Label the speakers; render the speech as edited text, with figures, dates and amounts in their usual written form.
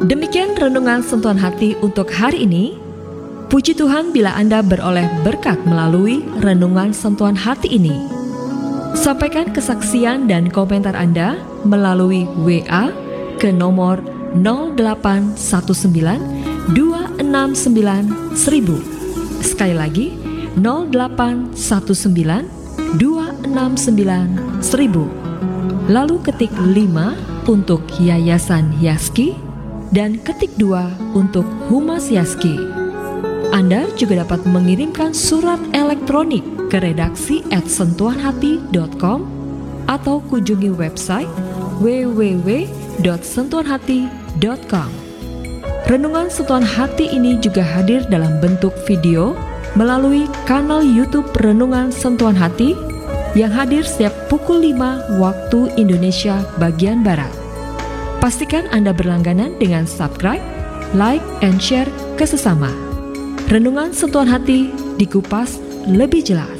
Speaker 1: Demikian renungan sentuhan hati untuk hari ini. Puji Tuhan bila Anda beroleh berkat melalui renungan sentuhan hati ini. Sampaikan kesaksian dan komentar Anda melalui WA ke nomor 0819 269 1000. Sekali lagi 0819 269 1000. Lalu ketik 5 untuk Yayasan Yaski dan ketik 2 untuk Humas Yaski. Anda juga dapat mengirimkan surat elektronik ke redaksi @sentuhanhati.com atau kunjungi website www.sentuhanhati.com. Renungan Sentuhan Hati ini juga hadir dalam bentuk video melalui kanal YouTube Renungan Sentuhan Hati yang hadir setiap pukul 5 waktu Indonesia bagian Barat. Pastikan Anda berlangganan dengan subscribe, like, and share ke sesama. Renungan Sentuhan Hati dikupas lebih jelas.